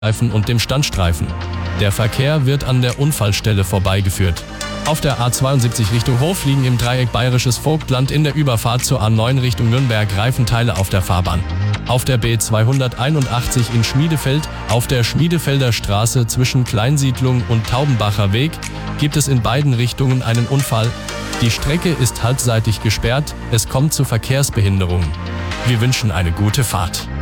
Streifen und dem Standstreifen. Der Verkehr wird an der Unfallstelle vorbeigeführt. Auf der A72 Richtung Hof liegen im Dreieck Bayerisches Vogtland in der Überfahrt zur A9 Richtung Nürnberg Reifenteile auf der Fahrbahn. Auf der B281 in Schmiedefeld, auf der Schmiedefelder Straße zwischen Kleinsiedlung und Taubenbacher Weg, gibt es in beiden Richtungen einen Unfall. Die Strecke ist halbseitig gesperrt, es kommt zu Verkehrsbehinderungen. Wir wünschen eine gute Fahrt.